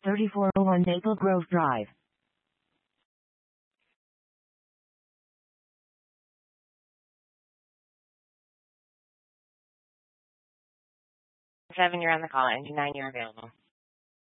3401 Maple Grove Drive. Seven, you're on the call. Engine 9, you're available.